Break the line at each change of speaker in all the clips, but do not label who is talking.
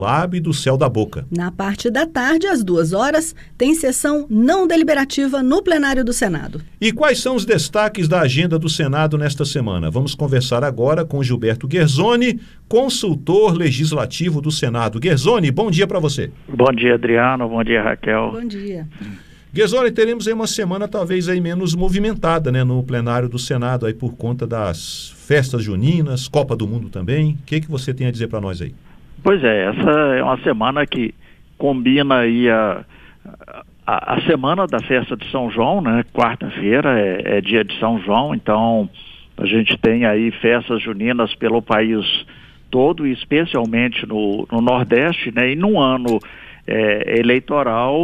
Lab do Céu da Boca.
Na parte da tarde, às 14h, tem sessão não deliberativa no plenário do Senado.
E quais são os destaques da agenda do Senado nesta semana? Vamos conversar agora com Gilberto Guerzoni, consultor legislativo do Senado. Guerzoni, bom dia para você.
Bom dia, Adriano. Bom dia, Raquel.
Bom dia.
Guerzoni, teremos aí uma semana talvez aí menos movimentada, né, no plenário do Senado, aí por conta das festas juninas, Copa do Mundo também. O que você tem a dizer para nós aí?
Pois é, essa é uma semana que combina aí a semana da festa de São João, né? Quarta-feira é dia de São João, então a gente tem aí festas juninas pelo país todo, e especialmente no Nordeste, né? E num ano eleitoral,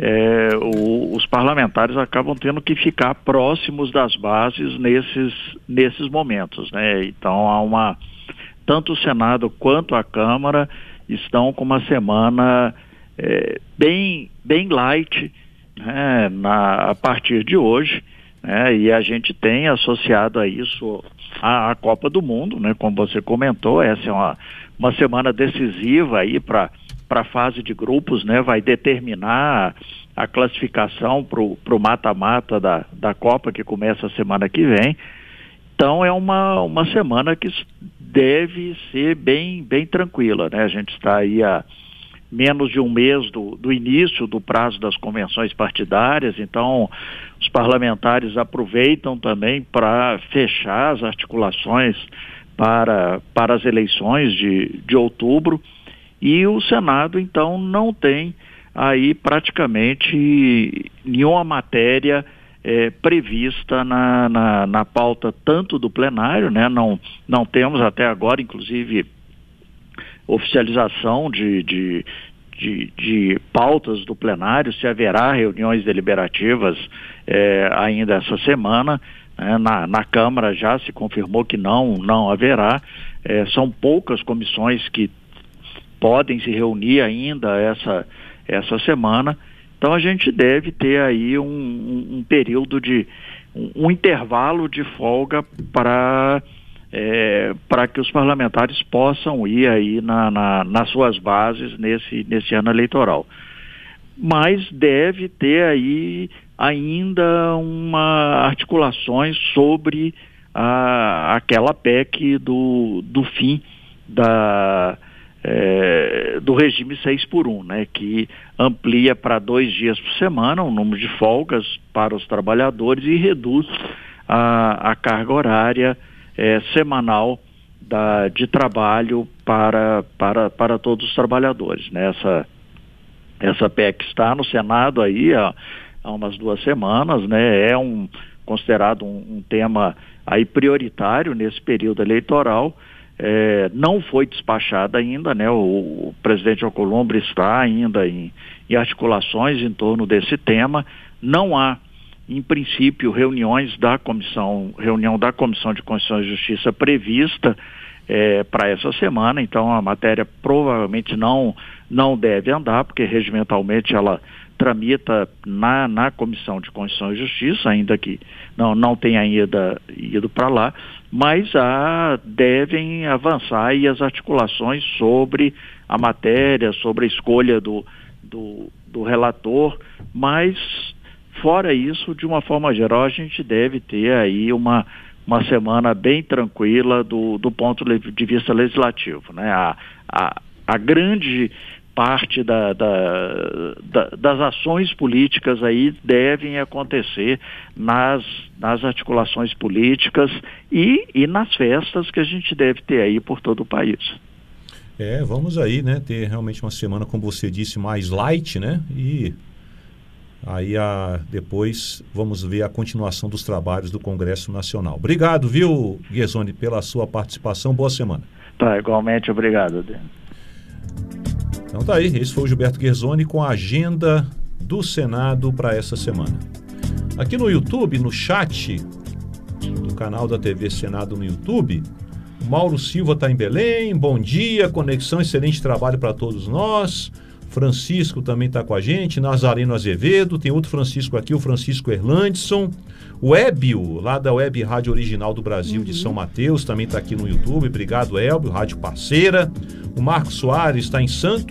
os parlamentares acabam tendo que ficar próximos das bases nesses momentos, né? Então tanto o Senado quanto a Câmara estão com uma semana bem light, né, a partir de hoje, né, e a gente tem associado a isso a Copa do Mundo, né, como você comentou. Essa é uma semana decisiva aí para a fase de grupos, né, vai determinar a classificação para o mata-mata da Copa, que começa a semana que vem. Então é uma semana que deve ser bem tranquila, né? A gente está aí a menos de um mês do início do prazo das convenções partidárias, então os parlamentares aproveitam também para fechar as articulações para as eleições de outubro, e o Senado então não tem aí praticamente nenhuma matéria prevista na pauta tanto do plenário, né? Não temos até agora, inclusive, oficialização de pautas do plenário, se haverá reuniões deliberativas ainda essa semana. Na Câmara já se confirmou que não haverá. São poucas comissões que podem se reunir ainda essa semana. Então a gente deve ter aí um período um intervalo de folga para que os parlamentares possam ir aí nas suas bases nesse ano eleitoral. Mas deve ter aí ainda articulações sobre aquela PEC do fim do regime 6x1, né, que amplia para 2 dias por semana o número de folgas para os trabalhadores e reduz a carga horária semanal de trabalho para todos os trabalhadores, né? Essa PEC está no Senado aí há umas 2 semanas, né? Considerado um tema aí prioritário nesse período eleitoral. Não foi despachada ainda, né? O presidente Alcolumbre está ainda em articulações em torno desse tema. Não há, em princípio, reunião da Comissão de Constituição e Justiça prevista para essa semana, então a matéria provavelmente não deve andar, porque regimentalmente ela tramita na Comissão de Constituição e Justiça, ainda que não tenha ainda ido para lá, mas devem avançar aí as articulações sobre a matéria, sobre a escolha do relator, mas fora isso, de uma forma geral, a gente deve ter aí uma semana bem tranquila do ponto de vista legislativo, né? A grande parte das ações políticas aí devem acontecer nas articulações políticas e nas festas que a gente deve ter aí por todo o país.
Vamos aí, né, ter realmente uma semana, como você disse, mais light, né? E aí depois vamos ver a continuação dos trabalhos do Congresso Nacional. Obrigado, viu, Guerzoni, pela sua participação. Boa semana.
Tá, igualmente, obrigado, Adriano.
Então tá aí, esse foi o Gilberto Guerzoni com a agenda do Senado para essa semana. Aqui no YouTube, no chat do canal da TV Senado no YouTube, o Mauro Silva está em Belém. Bom dia, conexão, excelente trabalho para todos nós. Francisco também está com a gente, Nazareno Azevedo, tem outro Francisco aqui, o Francisco Erlandson, o Ébio, lá da Web Rádio Original do Brasil de São Mateus, também está aqui no YouTube, obrigado Ébio, rádio parceira, o Marcos Soares está em Santos,